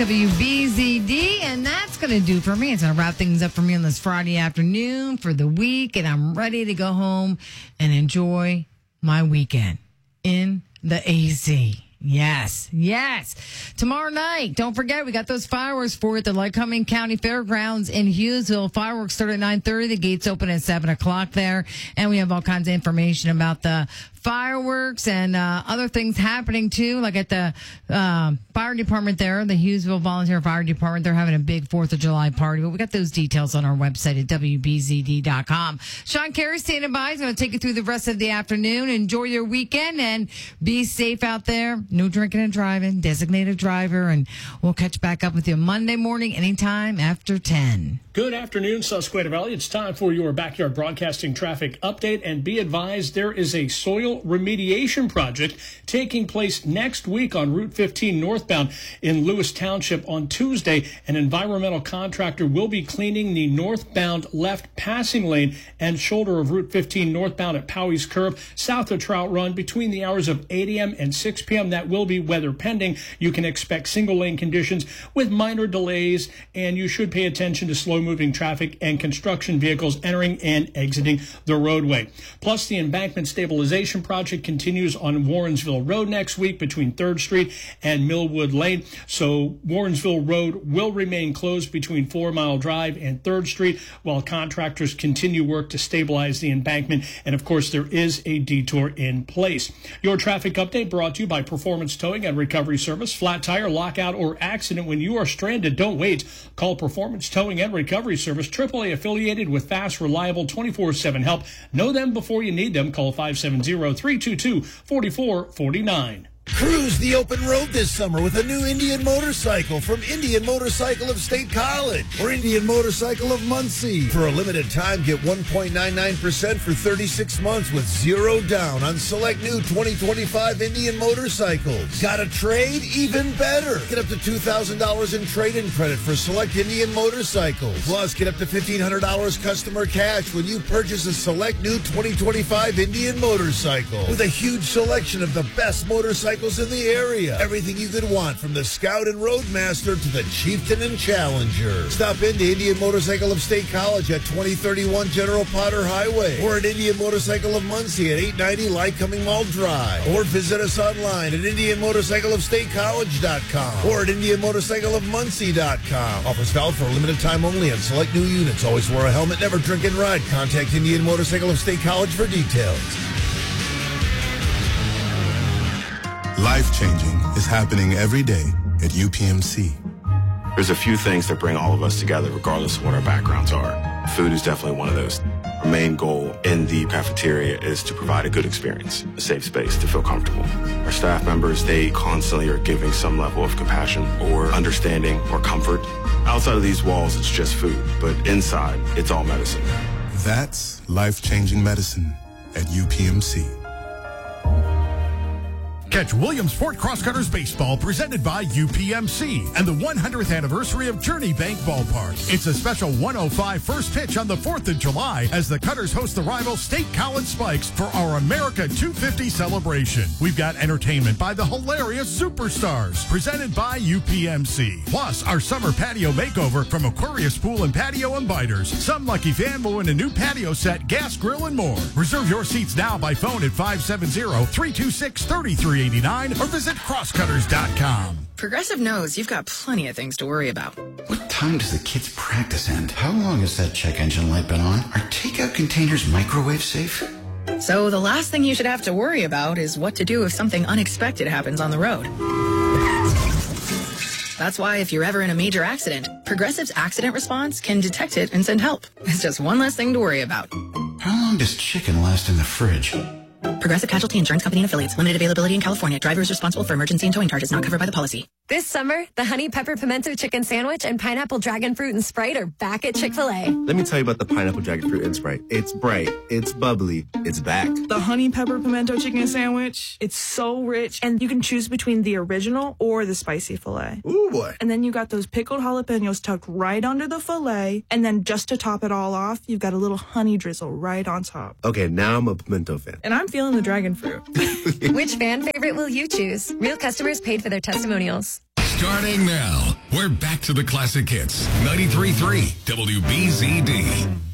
WBZD, and that's going to do for me. It's going to wrap things up for me on this Friday afternoon for the week, and I'm ready to go home and enjoy my weekend in the AC. Yes. Tomorrow night, don't forget, we got those fireworks for it. The Lycoming County Fairgrounds in Hughesville. Fireworks start at 9:30. The gates open at 7 o'clock there. And we have all kinds of information about the fireworks and other things happening too, like at the fire department there, the Hughesville Volunteer Fire Department. They're having a big 4th of July party. But we got those details on our website at WBZD.com. Sean Carey standing by. He's going to take you through the rest of the afternoon. Enjoy your weekend and be safe out there. No drinking and driving, designated driver, and we'll catch back up with you Monday morning anytime after 10. Good afternoon, Susquehanna Valley. It's time for your Backyard Broadcasting traffic update, and be advised there is a soil remediation project taking place next week on Route 15 northbound in Lewis Township on Tuesday. An environmental contractor will be cleaning the northbound left passing lane and shoulder of Route 15 northbound at Powey's Curve, south of Trout Run, between the hours of 8 a.m. and 6 p.m. That will be weather pending. You can expect single lane conditions with minor delays, and you should pay attention to slow moving traffic and construction vehicles entering and exiting the roadway. Plus, the embankment stabilization project continues on Warrensville Road next week between 3rd Street and Millwood Lane. So Warrensville Road will remain closed between 4 Mile Drive and 3rd Street while contractors continue work to stabilize the embankment. And of course, there is a detour in place. Your traffic update brought to you by Performance Towing and Recovery Service. Flat tire, lockout, or accident when you are stranded, don't wait. Call Performance Towing and Recovery Service, AAA affiliated with fast, reliable 24/7 help. Know them before you need them. Call 570-322-4449. Cruise the open road this summer with a new Indian motorcycle from Indian Motorcycle of State College or Indian Motorcycle of Muncie. For a limited time, get 1.99% for 36 months with zero down on select new 2025 Indian motorcycles. Got a trade? Even better. Get up to $2,000 in trade-in credit for select Indian motorcycles. Plus, get up to $1,500 customer cash when you purchase a select new 2025 Indian motorcycle. With a huge selection of the best motorcycles in the area. Everything you could want, from the Scout and Roadmaster to the Chieftain and Challenger. Stop into Indian Motorcycle of State College at 2031 General Potter Highway, or at Indian Motorcycle of Muncie at 890 Lycoming Mall Drive, or visit us online at IndianMotorcycleofStateCollege.com or at IndianMotorcycleofMuncie.com. Offers valid for a limited time only on select new units. Always wear a helmet, never drink and ride. Contact Indian Motorcycle of State College for details. Life-changing is happening every day at UPMC. There's a few things that bring all of us together regardless of what our backgrounds are. Food is definitely one of those. Our main goal in the cafeteria is to provide a good experience, a safe space to feel comfortable. Our staff members, they constantly are giving some level of compassion or understanding or comfort. Outside of these walls, it's just food, but inside, it's all medicine. That's life-changing medicine at UPMC. Catch Williamsport Crosscutters Baseball presented by UPMC and the 100th anniversary of Journey Bank Ballpark. It's a special 105 first pitch on the 4th of July as the Cutters host the rival State College Spikes for our America 250 celebration. We've got entertainment by the hilarious Superstars presented by UPMC. Plus, our summer patio makeover from Aquarius Pool and Patio and Biters. Some lucky fan will win a new patio set, gas grill, and more. Reserve your seats now by phone at 570-326-3389 or visit crosscutters.com. Progressive knows you've got plenty of things to worry about. What time does the kids' practice end? How long has that check engine light been on? Are takeout containers microwave safe? So the last thing you should have to worry about is what to do if something unexpected happens on the road. That's why if you're ever in a major accident, Progressive's accident response can detect it and send help. It's just one less thing to worry about. How long does chicken last in the fridge? Progressive Casualty Insurance Company and Affiliates. Limited availability in California. Driver is responsible for emergency and towing charges not covered by the policy. This summer, the Honey Pepper Pimento Chicken Sandwich and Pineapple Dragon Fruit and Sprite are back at Chick-fil-A. Let me tell you about the Pineapple Dragon Fruit and Sprite. It's bright, it's bubbly, it's back. The Honey Pepper Pimento Chicken Sandwich, it's so rich, and you can choose between the original or the spicy filet. Ooh, boy. And then you got those pickled jalapenos tucked right under the filet, and then just to top it all off, you've got a little honey drizzle right on top. Okay, now I'm a pimento fan. And I'm feeling the dragon fruit. Which fan favorite will you choose? Real customers paid for their testimonials. Starting now, we're back to the classic hits. 93.3 WBZD.